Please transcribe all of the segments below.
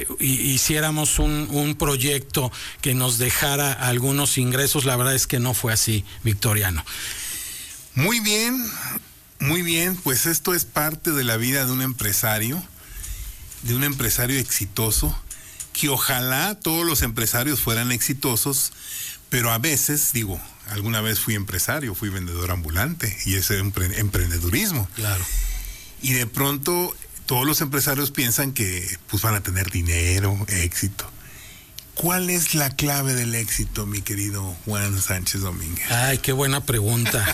hiciéramos un proyecto que nos dejara algunos ingresos. La verdad es que no fue así, Victoriano. Muy bien, pues esto es parte de la vida de un empresario exitoso, que ojalá todos los empresarios fueran exitosos, pero a veces, alguna vez fui empresario, fui vendedor ambulante, y ese es emprendedurismo. Claro. Y de pronto todos los empresarios piensan que pues van a tener dinero, éxito. ¿Cuál es la clave del éxito, mi querido Juan Sánchez Domínguez? Ay, qué buena pregunta.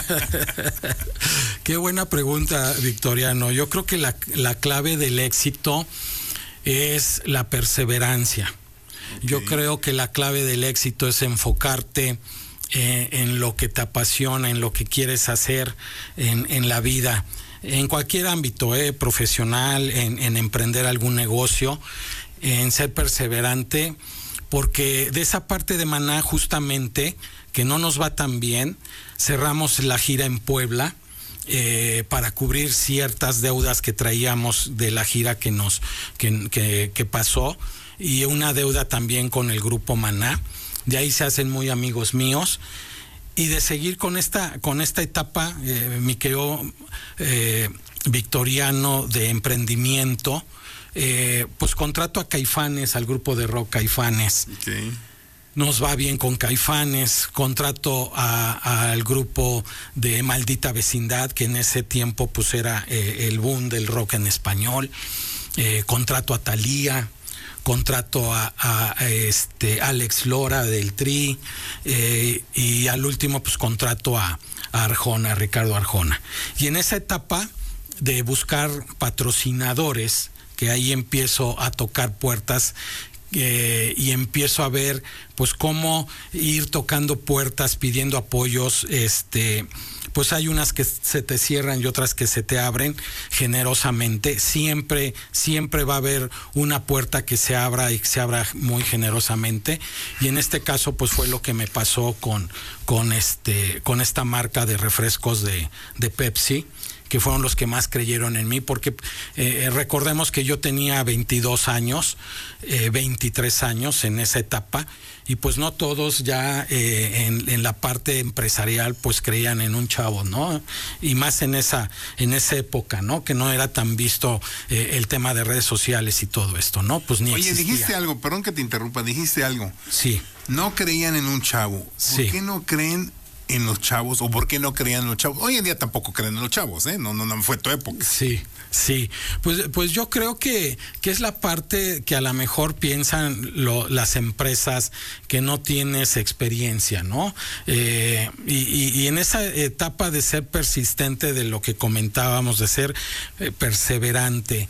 Qué buena pregunta, Victoriano. Yo creo que la clave del éxito es la perseverancia. Okay. Yo creo que la clave del éxito es enfocarte en lo que te apasiona, en lo que quieres hacer en la vida, en cualquier ámbito, profesional, en emprender algún negocio, en ser perseverante, porque de esa parte de Maná, justamente, que no nos va tan bien, cerramos la gira en Puebla para cubrir ciertas deudas que traíamos de la gira que pasó, y una deuda también con el grupo Maná. De ahí se hacen muy amigos míos, y de seguir con esta etapa, mi querido Victoriano, de emprendimiento. Pues contrato a Caifanes, al grupo de rock Caifanes. Okay. Nos va bien con Caifanes. Contrato al grupo de Maldita Vecindad, que en ese tiempo pues era el boom del rock en español. Contrato a Thalía. Contrato a Alex Lora del Tri, y al último pues contrato a Arjona, a Ricardo Arjona. Y en esa etapa de buscar patrocinadores, que ahí empiezo a tocar puertas, y empiezo a ver pues cómo ir tocando puertas, pidiendo apoyos. Pues hay unas que se te cierran y otras que se te abren generosamente. Siempre va a haber una puerta que se abra, y que se abra muy generosamente. Y en este caso pues fue lo que me pasó con esta marca de refrescos de Pepsi, que fueron los que más creyeron en mí, porque recordemos que yo tenía 22 años, 23 años en esa etapa, y pues no todos ya en la parte empresarial pues creían en un chavo, ¿no? Y más en esa época, ¿no? Que no era tan visto el tema de redes sociales y todo esto, ¿no? Pues ni existía. Oye, dijiste algo, perdón que te interrumpa, dijiste algo. Sí. No creían en un chavo. ¿Por qué no creen en los chavos, o por qué no creían en los chavos? Hoy en día tampoco creen en los chavos, no fue tu época. Sí, pues yo creo que es la parte que a lo mejor piensan las empresas, que no tienes experiencia, ¿no? Y en esa etapa de ser persistente, de lo que comentábamos, de ser perseverante,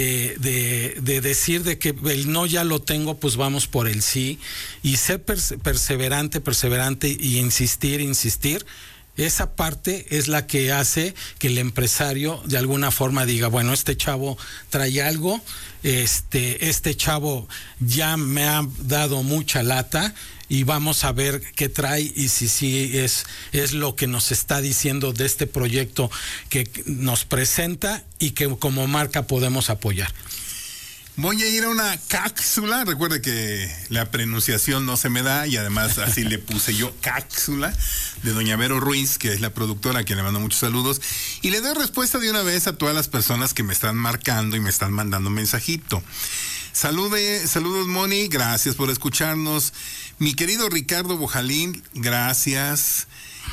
de decir de que el no ya lo tengo, pues vamos por el sí, y ser perseverante y insistir. Esa parte es la que hace que el empresario de alguna forma diga, bueno, este chavo trae algo, este chavo ya me ha dado mucha lata, y vamos a ver qué trae, y si es lo que nos está diciendo de este proyecto que nos presenta y que como marca podemos apoyar. Voy a ir a una cápsula. Recuerde que la pronunciación no se me da, y además así le puse yo, cápsula, de doña Vero Ruiz, que es la productora, a quien le mando muchos saludos, y le doy respuesta de una vez a todas las personas que me están marcando y me están mandando un mensajito. Saludos, Moni, gracias por escucharnos. Mi querido Ricardo Bojalín, gracias.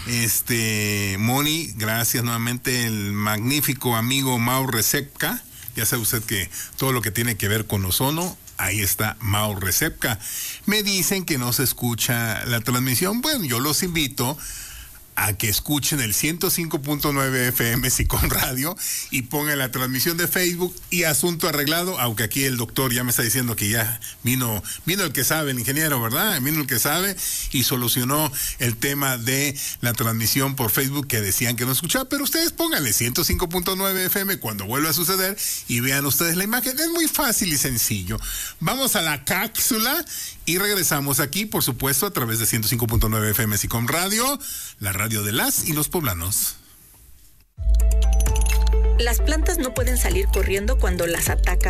Moni, gracias nuevamente. El magnífico amigo Mau Recepca. Ya sabe usted que todo lo que tiene que ver con ozono, ahí está Mau Recepca. Me dicen que no se escucha la transmisión. Bueno, yo los invito a que escuchen el 105.9 FM Sicom Radio y pongan la transmisión de Facebook, y asunto arreglado, aunque aquí el doctor ya me está diciendo que ya vino el que sabe, el ingeniero, ¿verdad? Vino el que sabe y solucionó el tema de la transmisión por Facebook, que decían que no escuchaba, pero ustedes pónganle 105.9 FM cuando vuelva a suceder y vean ustedes la imagen. Es muy fácil y sencillo. Vamos a la cápsula y regresamos aquí, por supuesto, a través de 105.9 FM Sicom Radio, la radio de las y los poblanos. Las plantas no pueden salir corriendo cuando las ataca